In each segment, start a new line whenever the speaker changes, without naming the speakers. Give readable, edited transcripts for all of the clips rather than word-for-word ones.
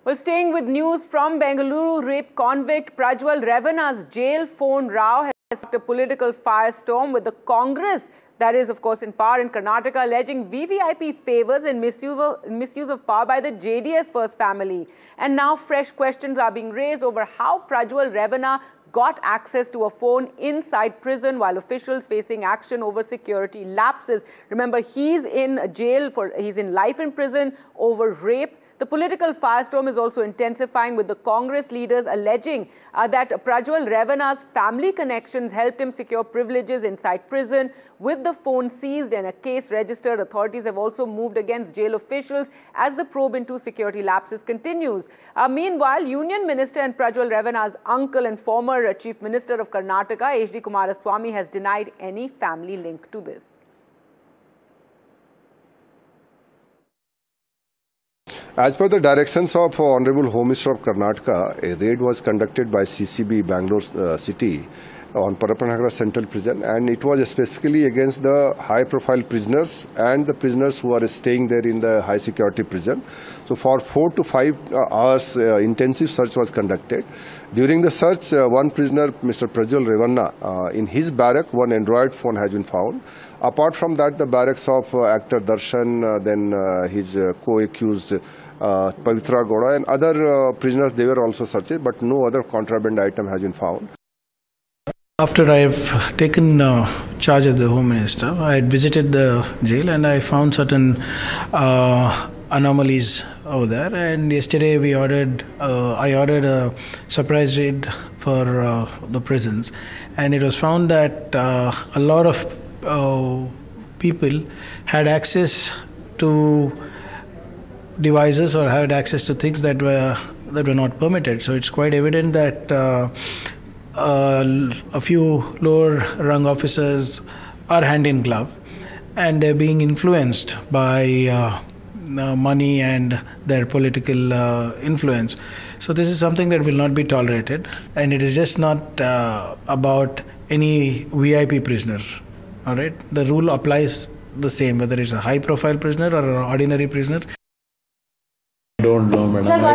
Well, staying with news from Bengaluru, rape convict Prajwal Revana's jail phone row has sparked a political firestorm with the Congress, that is, of course, in power in Karnataka, alleging VVIP favors and misuse of power by the JDS first family. And now fresh questions are being raised over how Prajwal Revana got access to a phone inside prison while officials facing action over security lapses. Remember, he's in jail he's in life in prison over rape. The political firestorm is also intensifying, with the Congress leaders alleging that Prajwal Revana's family connections helped him secure privileges inside prison. With the phone seized and a case registered, authorities have also moved against jail officials as the probe into security lapses continues. Meanwhile, Union Minister and Prajwal Revana's uncle and former Chief Minister of Karnataka, H.D. Kumaraswamy, has denied any family link to this.
As per the directions of Honorable Home Minister of Karnataka, a raid was conducted by CCB Bangalore City on Parapanagara Central Prison, and it was specifically against the high-profile prisoners and the prisoners who are staying there in the high-security prison. So for 4 to 5 hours, intensive search was conducted. During the search, one prisoner, Mr. Prajwal Revana, in his barrack, one Android phone has been found. Apart from that, the barracks of actor Darshan, then his co-accused Pavitra Gowda and other prisoners, they were also searched, but no other contraband item has been found.
After I've taken charge as the Home Minister, I had visited the jail and I found certain anomalies over there. And yesterday I ordered a surprise raid for the prisons, and it was found that a lot of people had access to devices or had access to things that were not permitted. So it's quite evident that a few lower rung officers are hand in glove, and they're being influenced by money and their political influence. So this is something that will not be tolerated, and it is just not about any VIP prisoners. All right, the rule applies the same whether it's a high profile prisoner or an ordinary prisoner.
I don't know, madam.
Sir,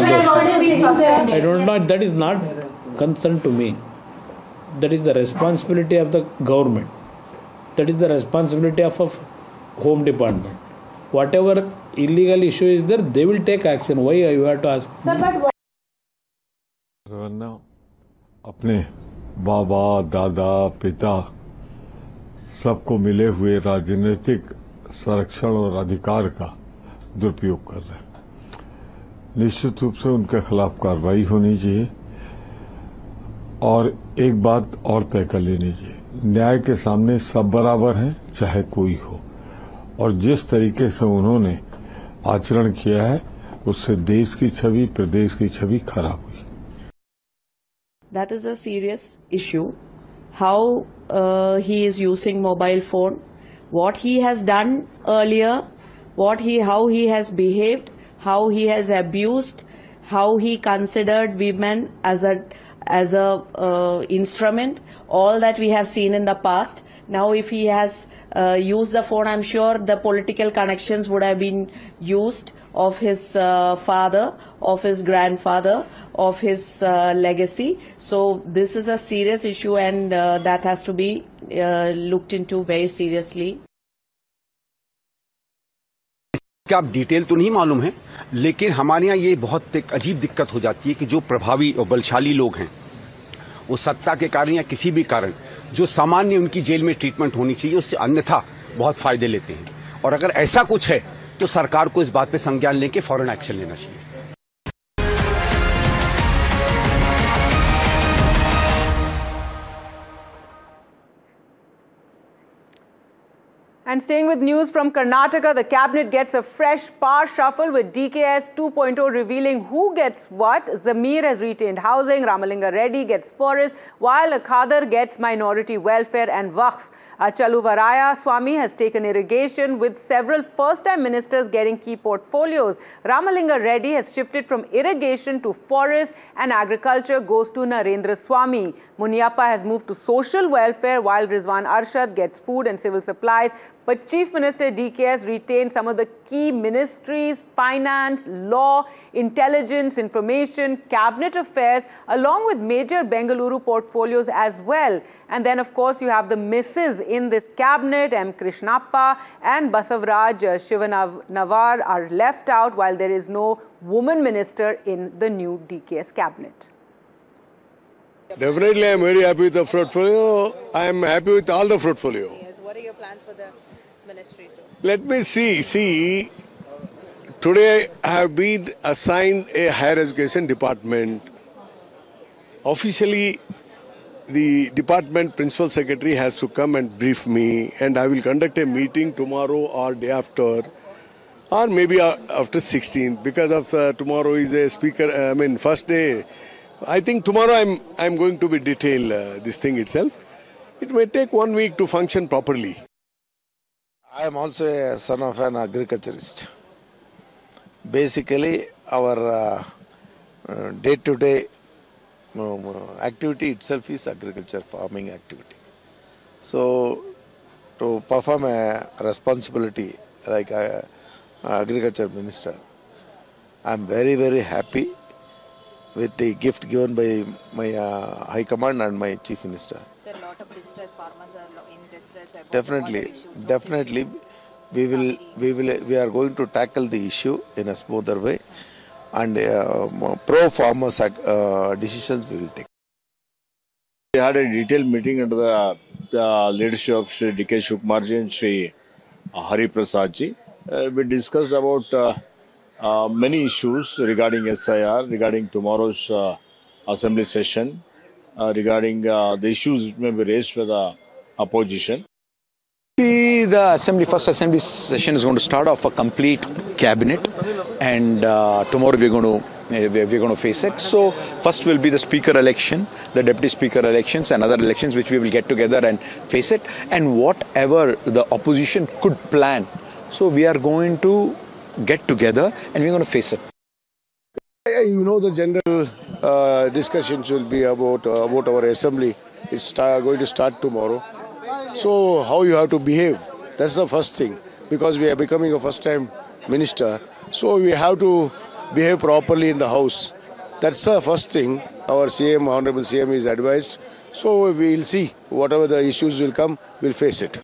I don't know. That is not concern to me. That is the responsibility of the government. That is the responsibility of Home Department. Whatever illegal issue is there, they will take action. Why you have to ask?
Sir, but
Revanna अपने बाबा, दादा, पिता सबको मिले हुए राजनीतिक संरक्षण और अधिकार का दुरुपयोग कर रहे हैं। निश्चित रूप से उनके खिलाफ कार्रवाई होनी चाहिए, और एक बात और तय कर लेनी चाहिए, न्याय के सामने सब बराबर हैं, चाहे कोई हो, और जिस तरीके से उन्होंने आचरण किया है उससे देश की छवि, प्रदेश की छवि खराब हुई।
That is a serious issue. How he is using mobile phone, what he has done earlier, how he has behaved, how he has abused, how he considered women as a instrument, all that we have seen in the past. Now if he has used the phone, I'm sure the political connections would have been used of his father, of his grandfather, of his legacy. So this is a serious issue, and that has to be looked into very seriously.
क्या आप detail तो नहीं मालूम है, लेकिन हमारे यहाँ ये बहुत एक अजीब दिक्कत हो जाती है कि जो प्रभावी और बलशाली लोग हैं, वो सत्ता के कारण या किसी भी कारण जो सामान्य उनकी जेल में ट्रीटमेंट होनी चाहिए उससे अन्यथा बहुत फायदे लेते हैं, और अगर ऐसा कुछ है तो सरकार को इस बात पे संज्ञान लेके फौरन एक्शन लेना चाहिए।
And staying with news from Karnataka, the cabinet gets a fresh power shuffle with DKS 2.0 revealing who gets what. Zamir has retained housing, Ramalinga Reddy gets forest, while Khadar gets minority welfare and Waqf. Chaluvaraya Swamy has taken irrigation, with several first-time ministers getting key portfolios. Ramalinga Reddy has shifted from irrigation to forest, and agriculture goes to Narendra Swamy. Muniappa has moved to social welfare, while Rizwan Arshad gets food and civil supplies. But Chief Minister DKS retained some of the key ministries: finance, law, intelligence, information, cabinet affairs, along with major Bengaluru portfolios as well. And then, of course, you have the misses in this cabinet. M. Krishnappa and Basavaraj Shivanavar are left out, while there is no woman minister in the new DKS cabinet.
Definitely, I am very happy with the portfolio. I am happy with all the portfolio.
Yes. What are your plans for the ministry, sir?
Let me see, today I have been assigned a higher education department. Officially, the department principal secretary has to come and brief me, and I will conduct a meeting tomorrow or day after, or maybe after 16th, because of tomorrow is a speaker, first day. I think tomorrow I'm going to be detail this thing itself. It may take 1 week to function properly.
I am also a son of an agriculturist. Basically, our day-to-day activity itself is agriculture, farming activity. So, to perform a responsibility like agriculture minister, I am very, very happy with the gift given by my High Command and my Chief Minister.
Sir, a lot of distress, farmers are in distress.
Definitely, we are going to tackle the issue in a smoother way, and pro-farmers decisions we will take.
We had a detailed meeting under the leadership of Shri D.K. Shivkumarji and Shri Hari Prasadji. We discussed about many issues regarding SIR, regarding tomorrow's assembly session, regarding the issues which may be raised by the opposition.
The first assembly session is going to start off a complete cabinet, and tomorrow we're going to face it. So first will be the speaker election, the deputy speaker elections, and other elections which we will get together and face it. And whatever the opposition could plan, so we are going to get together and we're going to face it.
You know, the general discussions will be about our assembly. It's going to start tomorrow. So how you have to behave, that's the first thing, because we are becoming a first-time minister. So we have to behave properly in the house. That's the first thing our CM, Honorable CM, is advised. So we'll see, whatever the issues will come, we'll face it.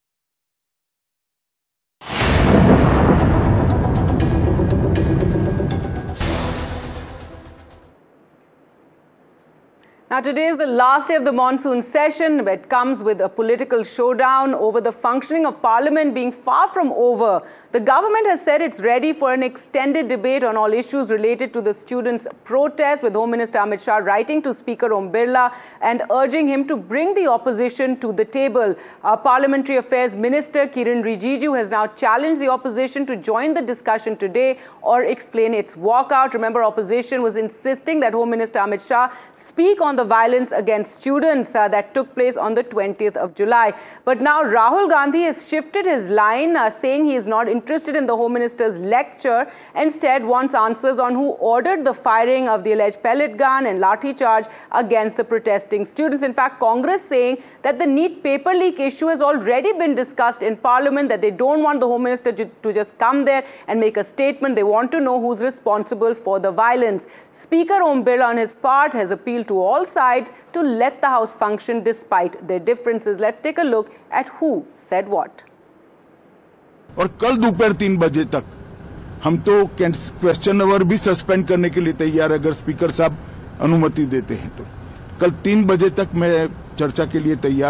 Now, today is the last day of the monsoon session. It comes with a political showdown over the functioning of Parliament being far from over. The government has said it's ready for an extended debate on all issues related to the students' protest, with Home Minister Amit Shah writing to Speaker Om Birla and urging him to bring the opposition to the table. Parliamentary Affairs Minister Kiren Rijiju has now challenged the opposition to join the discussion today or explain its walkout. Remember, opposition was insisting that Home Minister Amit Shah speak on the violence against students that took place on the 20th of July. But now Rahul Gandhi has shifted his line, saying he is not interested in the Home Minister's lecture, instead wants answers on who ordered the firing of the alleged pellet gun and lathi charge against the protesting students. In fact, Congress saying that the NEET paper leak issue has already been discussed in Parliament, that they don't want the Home Minister to just come there and make a statement. They want to know who's responsible for the violence. Speaker Om Birla on his part has appealed to all sides to let the House function despite their differences. Let's take a look at who said what.
और कल दोपहर 3 बजे तक हम तो question our भी suspend करने के लिए तैयार, अगर स्पीकर साहब अनुमति देते हैं तो। कल 3 बजे तक मैं चर्चा के लिए तैयार